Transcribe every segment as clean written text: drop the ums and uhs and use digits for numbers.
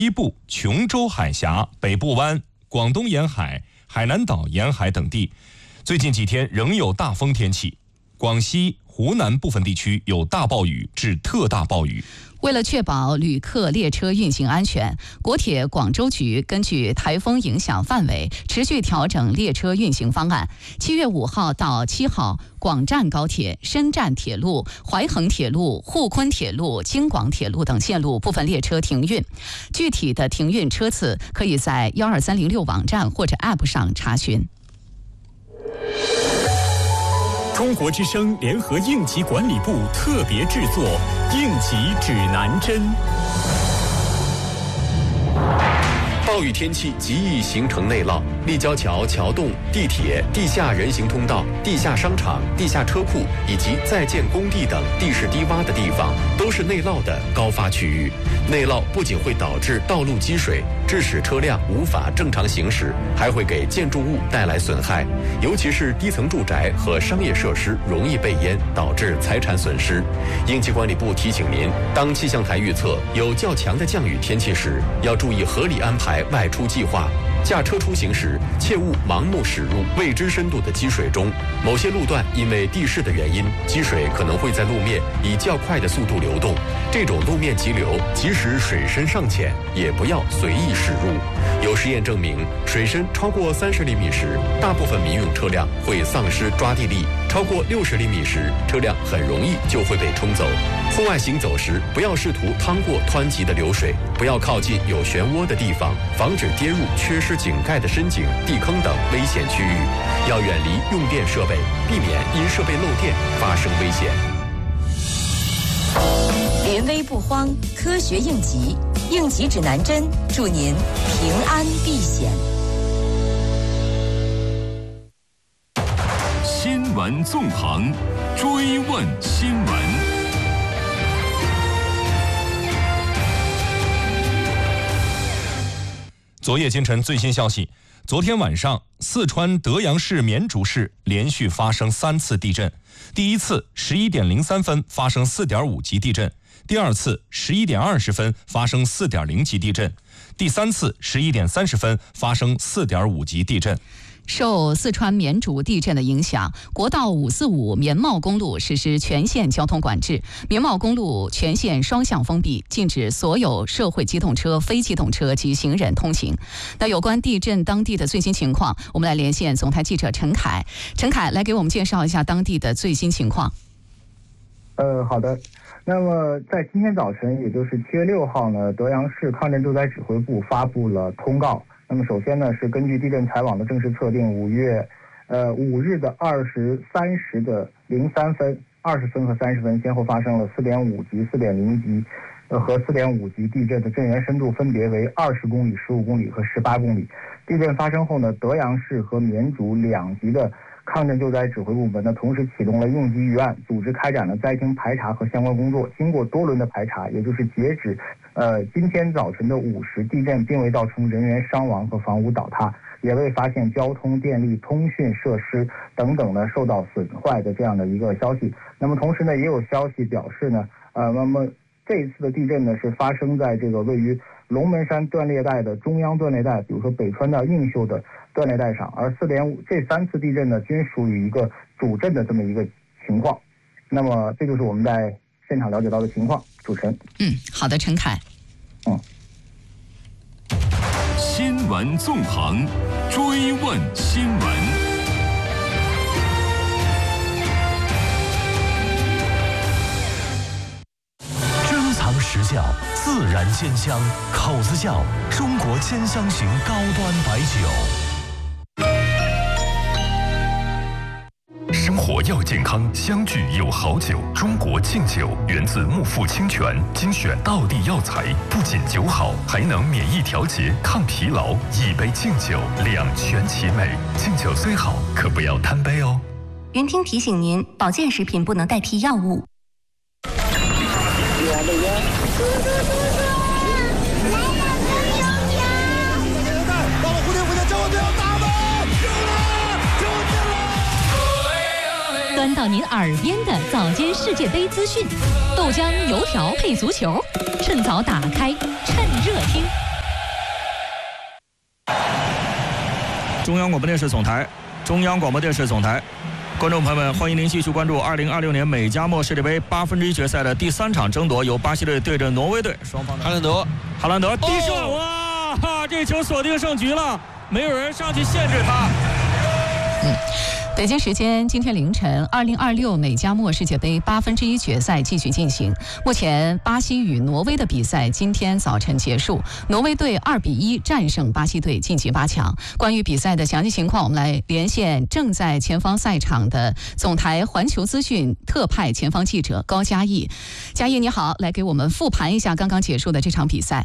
西部琼州海峡、北部湾、广东沿海、海南岛沿海等地，最近几天仍有大风天气。广西、湖南部分地区有大暴雨至特大暴雨。 为了确保旅客列车运行安全，国铁广州局根据台风影响范围，持续调整列车运行方案。7月5号到7号，广湛高铁、深湛铁路、淮衡铁路、沪昆铁路、京广铁路等线路部分列车停运。具体的停运车次可以在12306网站或者 App 上查询。 中国之声联合应急管理部特别制作《应急指南针》。 暴雨天气极易形成内涝，立交桥、桥洞、地铁、地下人行通道、地下商场、地下车库以及在建工地等地势低洼的地方，都是内涝的高发区域。内涝不仅会导致道路积水，致使车辆无法正常行驶，还会给建筑物带来损害，尤其是低层住宅和商业设施容易被淹，导致财产损失。应急管理部提醒您，当气象台预测有较强的降雨天气时，要注意合理安排外出计划。驾车出行时，切勿盲目驶入未知深度的积水中。某些路段因为地势的原因，积水可能会在路面以较快的速度流动。这种路面急流，即使水深尚浅，也不要随意驶入。有实验证明，水深超过30厘米时，大部分民用车辆会丧失抓地力；超过60厘米时，车辆很容易就会被冲走。户外行走时，不要试图趟过湍急的流水，不要靠近有漩涡的地方，防止跌入缺失井盖的深井、地坑等危险区域。要远离用电设备，避免因设备漏电发生危险。 临危不慌，科学应急，应急指南针，祝您平安避险。 新闻纵横，追问新闻。 昨夜今晨最新消息，昨天晚上四川德阳市绵竹市连续发生3次地震，第一次11点03分发生4.5级地震，第二次11点20分发生4.0级地震，第三次11点30分发生4.5级地震。 受四川绵竹地震的影响，国道545绵茂公路实施全线交通管制，绵茂公路全线双向封闭，禁止所有社会机动车、非机动车及行人通行。那有关地震当地的最新情况，我们来连线总台记者陈凯。陈凯来给我们介绍一下当地的最新情况。 好的。那么在今天早晨，也就是7月6号呢，德阳市抗震救灾指挥部发布了通告。那么首先呢，是根据地震台网的正式测定，5月5日的20:30的03分、20分和30分，先后发生了4.5级、4.0级和4.5级地震的震源深度分别为20公里、15公里和18公里。地震发生后呢，德阳市和绵竹2级的抗震救灾指挥部门呢，同时启动了应急预案，组织开展了灾情排查和相关工作。经过多轮的排查，也就是截止今天早晨的5时，地震并未造成人员伤亡和房屋倒塌，也未发现交通、电力、通讯设施等等呢受到损坏的这样的一个消息。那么同时呢，也有消息表示呢，那么这一次的地震呢是发生在这个位于龙门山断裂带的中央断裂带，比如说北川的映秀的断裂带上，而4.5这3次地震呢均属于一个主震的这么一个情况。那么这就是我们在现场了解到的情况。主持人。 好的，陈凯。 新闻纵横，追问新闻。 珍藏实窖，自然鲜香，口子窖，中国千香型高端白酒。 生活要健康，相聚有好酒。中国敬酒源自木富清泉，精选道地药材，不仅酒好，还能免疫调节、抗疲劳。一杯敬酒，两全其美。敬酒虽好，可不要贪杯哦。 云听提醒您，保健食品不能代替药物。端到您耳边的早间世界杯资讯，豆浆油条配足球，趁早打开，趁热听。 中央广播电视总台，中央广播电视总台。观众朋友们，欢迎您继续关注2026年美加墨世界杯1/8决赛的第3场争夺，由巴西队对阵挪威队，双方的哈兰德低射，哇，这球锁定胜局了，没有人上去限制他。 北京时间今天凌晨，2026美加墨世界杯1/8决赛继续进行。目前，巴西与挪威的比赛今天早晨结束，挪威队2-1战胜巴西队，晋级8强。关于比赛的详细情况，我们来连线正在前方赛场的总台环球资讯特派前方记者高嘉毅。嘉毅你好，来给我们复盘一下刚刚结束的这场比赛。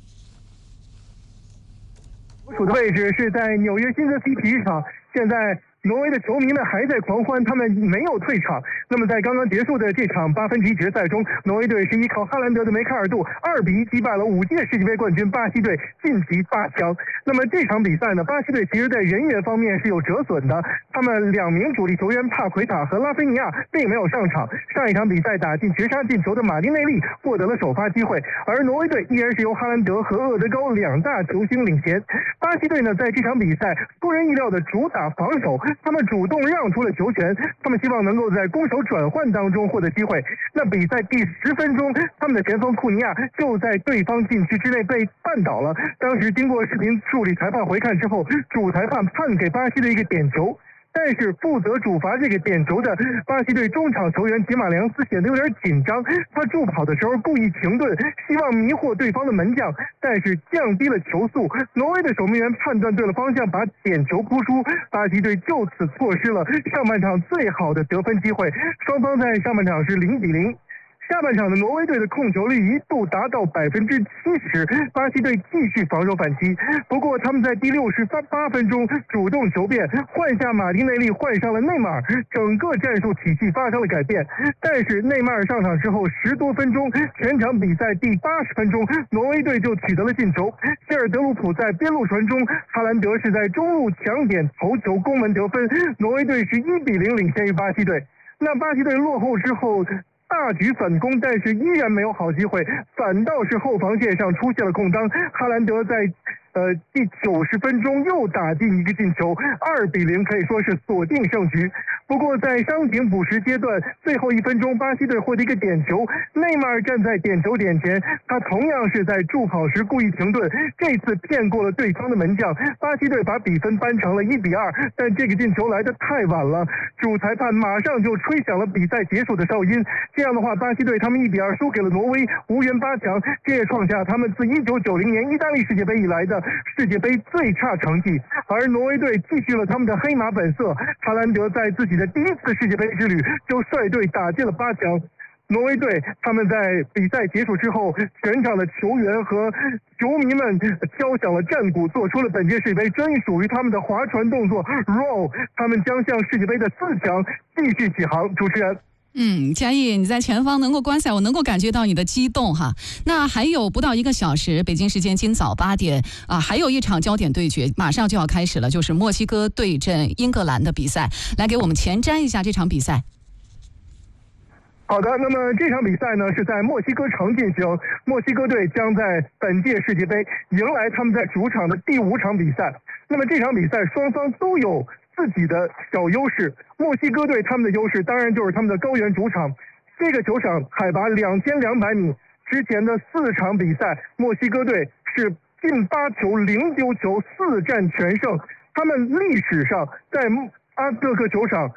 我处的位置是在纽约新泽西体育场，现在挪威的球迷们还在狂欢，他们没有退场。那么在刚刚结束的这场1/8决赛中，挪威队是依靠哈兰德的梅开二度2-1击败了5届世界杯冠军巴西队，晋级8强。那么这场比赛呢，巴西队其实在人员方面是有折损的，他们2名主力球员帕奎塔和拉菲尼亚并没有上场。上一场比赛打进绝杀进球的马丁内利获得了首发机会，而挪威队依然是由哈兰德和厄德高2大球星领衔。巴西队呢，在这场比赛出人意料的主打防守，他们主动让出了球权，他们希望能够在攻守转换当中获得机会。那比赛第10分钟，他们的前锋库尼亚就在对方禁区之内被绊倒了。当时经过视频助理裁判回看之后，主裁判判给巴西的一个点球。但是负责主罚这个点球的巴西队中场球员吉马良斯显得有点紧张，他助跑的时候故意停顿，希望迷惑对方的门将，但是降低了球速。挪威的守门员判断对了方向，把点球扑出，巴西队就此错失了上半场最好的得分机会。双方在上半场是0-0。下半场的挪威队的控球率一度达到70%，巴西队继续防守反击。不过他们在第68分钟主动求变，换下马丁内利，换上了内马尔，整个战术体系发生了改变。但是内马尔上场之后10多分钟，全场比赛第80分钟，挪威队就取得了进球。希尔德鲁普在边路传中，哈兰德是在中路抢点头球攻门得分，挪威队是1-0领先于巴西队。那巴西队落后之后大举反攻，但是依然没有好机会，反倒是后防线上出现了空当。哈兰德在第90分钟又打进一个进球，2-0可以说是锁定胜局。不过在伤停补时阶段最后1分钟，巴西队获得一个点球，内马尔站在点球点前，他同样是在助跑时故意停顿，这次骗过了对方的门将，巴西队把比分扳成了1-2。但这个进球来得太晚了，主裁判马上就吹响了比赛结束的哨音。这样的话，巴西队他们1-2输给了挪威，无缘8强，这也创下他们自1990年意大利世界杯以来的世界杯最差成绩。而挪威队继续了他们的黑马本色，哈兰德在自己的第1次世界杯之旅就率队打进了8强。挪威队他们在比赛结束之后，全场的球员和球迷们敲响了战鼓，做出了本届世界杯专属于他们的划船动作 roll， 他们将向世界杯的4强继续起航。主持人。 嘉毅，你在前方能够观赛，我能够感觉到你的激动哈。那还有不到1个小时，北京时间今早8点还有一场焦点对决马上就要开始了，就是墨西哥对阵英格兰的比赛。来给我们前瞻一下这场比赛。 好的，那么这场比赛呢是在墨西哥城进行，墨西哥队将在本届世界杯迎来他们在主场的第5场比赛。那么这场比赛双方都有自己的小优势，墨西哥队他们的优势当然就是他们的高原主场，这个球场海拔2200米，之前的4场比赛，墨西哥队是进8球0丢球4战全胜，他们历史上在阿兹特克球场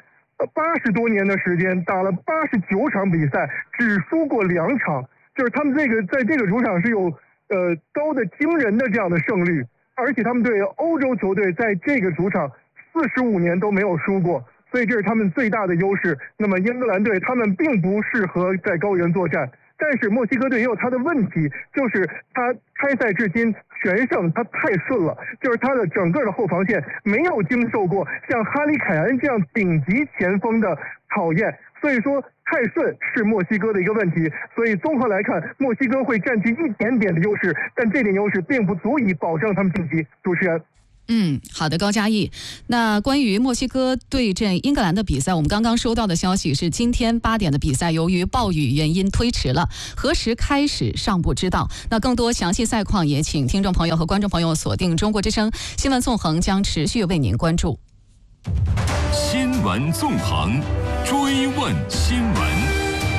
80多年的时间打了89场比赛，只输过2场，就是他们在这个主场是有高的惊人的这样的胜率，而且他们对欧洲球队在这个主场45年都没有输过，所以这是他们最大的优势。那么英格兰队他们并不适合在高原作战，但是墨西哥队也有他的问题，就是他开赛至今全胜他太顺了，就是他的整个的后防线没有经受过像哈里凯恩这样顶级前锋的考验，所以说太顺是墨西哥的一个问题。所以综合来看，墨西哥会占据一点点的优势，但这点优势并不足以保证他们晋级。主持人。 好的，高嘉毅。那关于墨西哥对阵英格兰的比赛，我们刚刚收到的消息是，今天8点的比赛由于暴雨原因推迟了，何时开始尚不知道。那更多详细赛况，也请听众朋友和观众朋友锁定中国之声新闻纵横，将持续为您关注。 新闻纵横，追问新闻。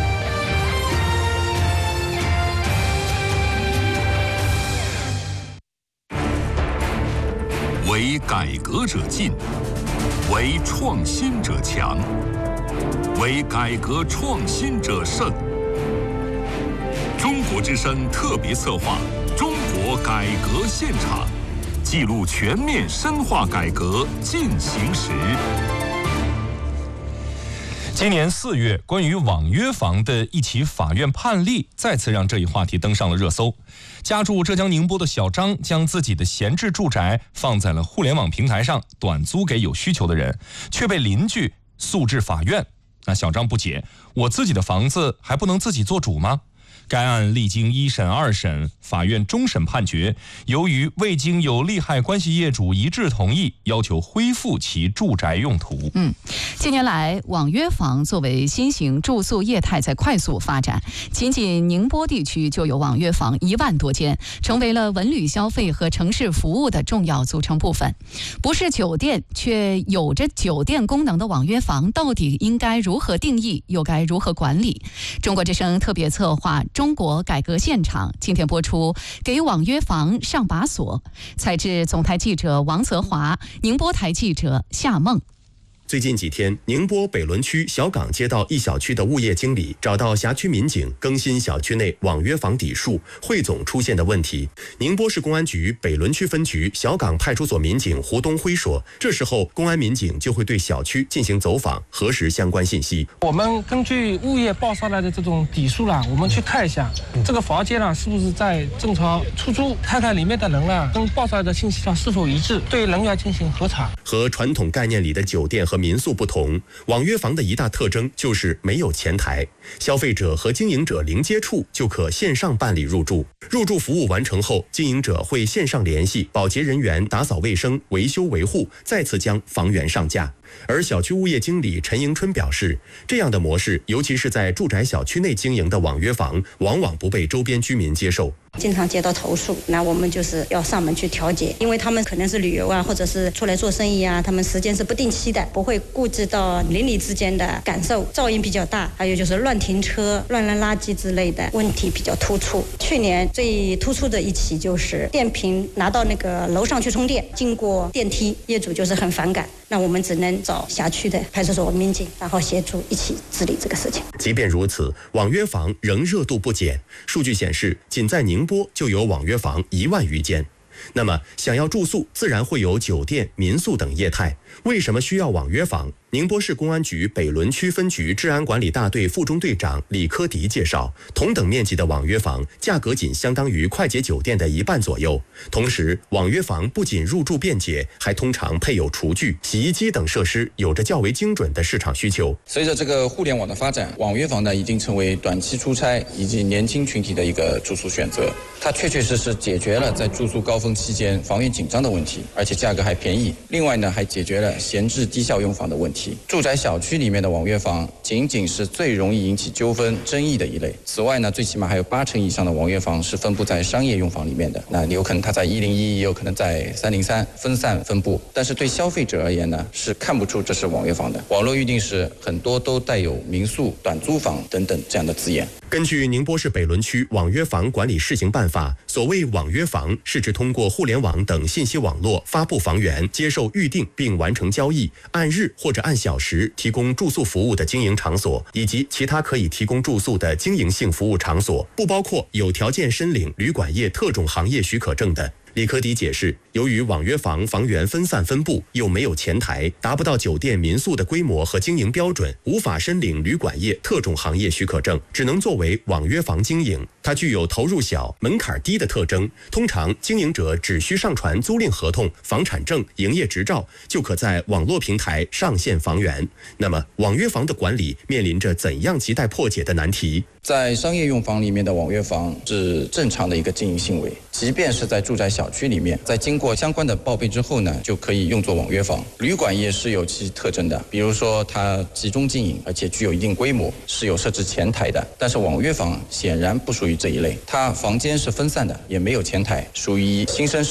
为改革者进，为创新者强，为改革创新者胜。中国之声特别策划《中国改革现场》，记录全面深化改革进行时。 今年4月，关于网约房的一起法院判例再次让这一话题登上了热搜。家住浙江宁波的小张将自己的闲置住宅放在了互联网平台上，短租给有需求的人，却被邻居诉至法院。那小张不解，我自己的房子还不能自己做主吗？该案历经1审、2审，法院终审判决，由于未经有利害关系业主一致同意，要求恢复其住宅用途。 近年来，网约房作为新型住宿业态在快速发展，仅仅宁波地区就有网约房1万多间，成为了文旅消费和城市服务的重要组成部分。不是酒店却有着酒店功能的网约房，到底应该如何定义，又该如何管理？中国之声特别策划中国改革现场今天播出，给网约房上把锁。采制总台记者王泽华，宁波台记者夏梦。 最近几天，宁波北仑区小岗街道一小区的物业经理找到辖区民警更新小区内网约房底数汇总出现的问题。宁波市公安局北仑区分局小岗派出所民警胡东辉说，这时候公安民警就会对小区进行走访，核实相关信息。 我们根据物业报上来的这种底数啦，我们去看一下这个房间呢是不是在正常出租，看看里面的人呢跟报上来的信息上是否一致，对人员进行核查。 和传统概念里的酒店和民宿不同，网约房的一大特征就是没有前台，消费者和经营者零接触就可线上办理入住。入住服务完成后，经营者会线上联系保洁人员打扫卫生、维修维护，再次将房源上架。而小区物业经理陈迎春表示，这样的模式，尤其是在住宅小区内经营的网约房，往往不被周边居民接受。 经常接到投诉，那我们就是要上门去调解，因为他们可能是旅游啊，或者是出来做生意啊，他们时间是不定期的，不会顾及到邻里之间的感受，噪音比较大，还有就是乱停车、乱扔垃圾之类的问题比较突出。去年最突出的一起就是电瓶拿到那个楼上去充电，经过电梯，业主就是很反感，那我们只能找辖区的派出所民警，然后协助一起治理这个事情。 即便如此，网约房仍热度不减。数据显示，仅在宁波就有网约房1万余间。那么，想要住宿，自然会有酒店、民宿等业态。为什么需要网约房？宁波市公安局北仑区分局治安管理大队副中队长李科迪介绍，同等面积的网约房价格仅相当于快捷酒店的1半左右。同时，网约房不仅入住便捷，还通常配有厨具、洗衣机等设施，有着较为精准的市场需求。 随着这个互联网的发展，网约房呢已经成为短期出差以及年轻群体的一个住宿选择。它确确实实解决了在住宿高峰期间房源紧张的问题，而且价格还便宜。另外呢，还解决了闲置低效用房的问题。住宅小区里面的网约房仅仅是最容易引起纠纷争议的一类。此外呢，最起码还有80%以上的网约房是分布在商业用房里面的。那有可能它在101，也有可能在303分散分布。但是对消费者而言呢，是看不出这是网约房的。网络预订时很多都带有民宿、短租房等等这样的字眼。 根据宁波市北仑区网约房管理试行办法，所谓网约房是指通过互联网等信息网络发布房源、接受预订并完成交易，按日或者按小时提供住宿服务的经营场所，以及其他可以提供住宿的经营性服务场所，不包括有条件申领旅馆业特种行业许可证的。李科迪解释，由于网约房房源分散分布，又没有前台，达不到酒店民宿的规模和经营标准，无法申领旅馆业特种行业许可证，只能作为网约房经营。它具有投入小、门槛低的特征，通常经营者只需上传租赁合同、房产证、营业执照，就可在网络平台上线房源。那么，网约房的管理面临着怎样亟待破解的难题？ 在商业用房里面的网约房是正常的一个经营行为，即便是在住宅小区里面，在经过相关的报备之后呢，就可以用作网约房。旅馆业是有其特征的，比如说它集中经营，而且具有一定规模，是有设置前台的。但是网约房显然不属于这一类，它房间是分散的，也没有前台，属于新生